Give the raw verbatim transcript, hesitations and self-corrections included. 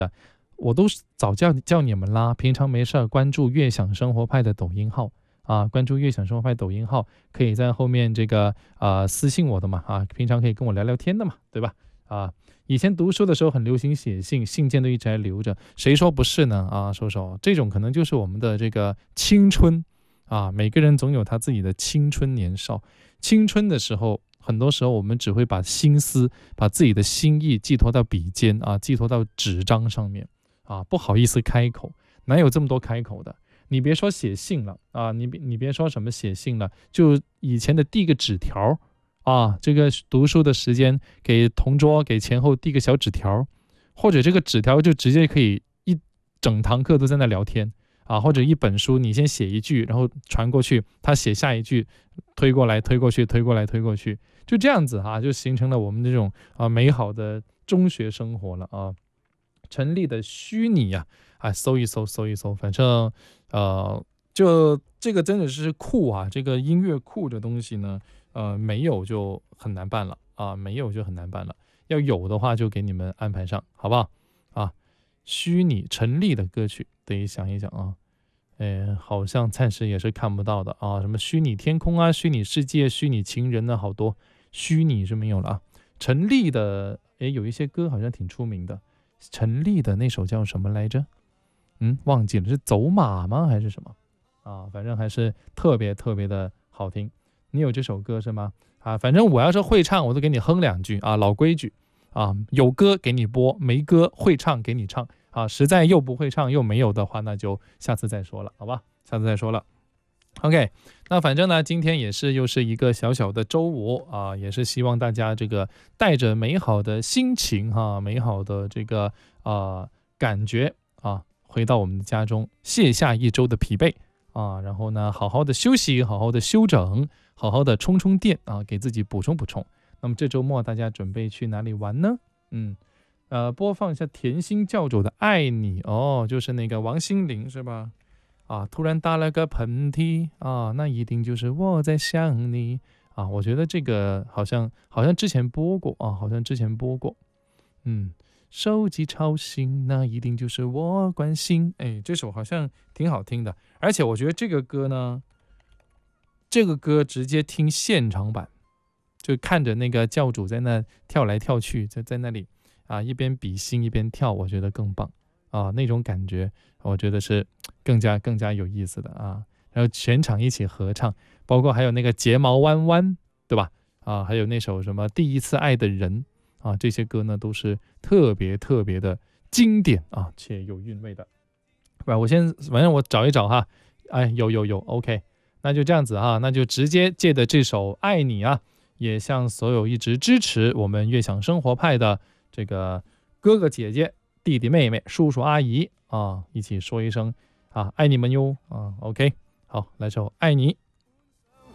我都早叫叫你们啦，平常没事关注悦享生活派的抖音号啊，关注悦享生活派抖音号，可以在后面这个呃私信我的嘛啊，平常可以跟我聊聊天的嘛，对吧？啊，以前读书的时候很流行写信，信件都一直还留着，谁说不是呢？啊，说说这种可能就是我们的这个青春啊，每个人总有他自己的青春年少，青春的时候。很多时候我们只会把心思把自己的心意寄托到笔尖啊，寄托到纸张上面啊，不好意思开口，哪有这么多开口的？你别说写信了啊，你你别说什么写信了，就以前的递个纸条啊，这个读书的时间给同桌给前后递个小纸条，或者这个纸条就直接可以一整堂课都在那聊天啊，或者一本书你先写一句，然后传过去，他写下一句，推过来推过去，推过来推过去。就这样子啊，就形成了我们这种啊美好的中学生活了啊。陈立的虚拟啊，啊搜一搜搜一搜，反正呃就这个真的是库啊，这个音乐库的东西呢，呃没有就很难办了啊，没有就很难办了，要有的话就给你们安排上，好不好？啊，虚拟陈立的歌曲，得想一想啊。哎，好像暂时也是看不到的啊，什么虚拟天空啊、虚拟世界、虚拟情人呢，好多虚拟是没有了啊。陈粒的，哎，有一些歌好像挺出名的，陈粒的那首叫什么来着？嗯，忘记了，是走马吗？还是什么？啊，反正还是特别特别的好听。你有这首歌是吗？啊，反正我要是会唱，我都给你哼两句啊，老规矩啊，有歌给你播，没歌会唱给你唱。啊，实在又不会唱又没有的话，那就下次再说了，好吧？下次再说了。OK， 那反正呢，今天也是又是一个小小的周五啊，也是希望大家这个带着美好的心情哈、啊，美好的这个啊、呃、感觉啊，回到我们的家中，卸下一周的疲惫啊，然后呢，好好的休息，好好的休整，好好的充充电啊，给自己补充补充。那么这周末大家准备去哪里玩呢？嗯。呃，播放一下甜心教主的《爱你》哦，就是那个王心凌是吧？啊，突然打了个喷嚏啊，那一定就是我在想你啊。我觉得这个好像好像之前播过啊，好像之前播过。嗯，手机吵醒，那一定就是我关心。哎，这首好像挺好听的，而且我觉得这个歌呢，这个歌直接听现场版，就看着那个教主在那跳来跳去，在在那里。啊，一边比心一边跳，我觉得更棒啊！那种感觉，我觉得是更加更加有意思的啊。然后全场一起合唱，包括还有那个睫毛弯弯，对吧？啊，还有那首什么第一次爱的人啊，这些歌呢都是特别特别的经典啊，且有韵味的。不，我先反正我找一找哈，哎，有有有 ，OK， 那就这样子啊，那就直接借的这首《爱你》啊，也向所有一直支持我们悦享生活派的。这个哥哥姐姐弟弟妹妹叔叔阿姨啊，一起说一声啊，爱你们哟啊 OK， 好，来首爱你。